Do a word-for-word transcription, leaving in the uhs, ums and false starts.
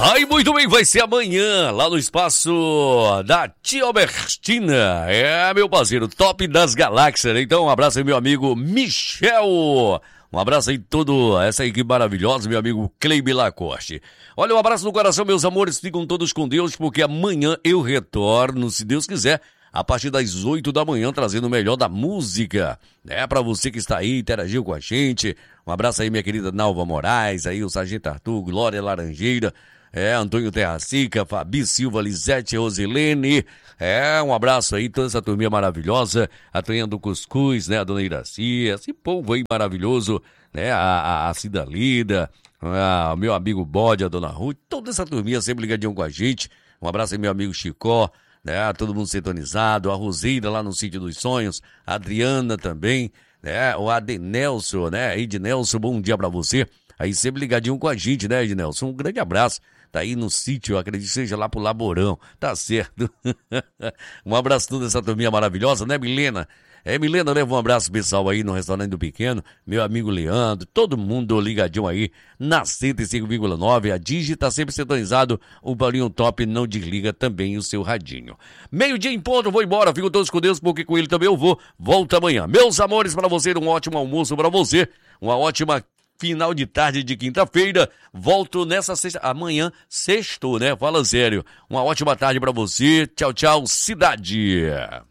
Ai, muito bem, vai ser amanhã, lá no espaço da Tia Albertina. É, meu parceiro, top das galáxias. Então, um abraço aí, meu amigo Michel. Um abraço aí todo essa equipe maravilhosa, meu amigo Cleibe Lacoste. Olha, um abraço no coração, meus amores. Ficam todos com Deus, porque amanhã eu retorno, se Deus quiser, a partir das oito da manhã, trazendo o melhor da música, né? Pra você que está aí, interagiu com a gente. Um abraço aí, minha querida Nalva Moraes, aí o Sargento Arthur, Glória Laranjeira, é, Antônio Terracica, Fabi Silva, Lisete Rosilene, é, um abraço aí, toda essa turminha maravilhosa, a Tonha do Cuscuz, né, a Dona Iraci, esse povo aí maravilhoso, né, a, a, a Cida Lida, o meu amigo Bode, a Dona Ruth, toda essa turminha sempre ligadinho com a gente. Um abraço aí, meu amigo Chicó, né, todo mundo sintonizado, a Roseira lá no Sítio dos Sonhos, a Adriana também, né, o Adenelson, né, Ednelson, bom dia pra você, aí sempre ligadinho com a gente, né, Ednelson, um grande abraço, tá aí no sítio, acredito que seja lá pro Laborão, tá certo, um abraço toda essa turminha maravilhosa, né, Milena? É, Milena, leva um abraço pessoal aí no Restaurante do Pequeno, meu amigo Leandro, todo mundo ligadinho aí na cento e cinco vírgula nove, a Digi tá sempre sintonizado, o Paulinho Top não desliga também o seu radinho. Meio-dia em ponto, vou embora, fico todos com Deus, porque com ele também eu vou, volta amanhã. Meus amores, para você, um ótimo almoço para você, uma ótima final de tarde de quinta-feira, volto nessa sexta, amanhã sextou, né? Fala sério, uma ótima tarde para você, tchau, tchau, cidade.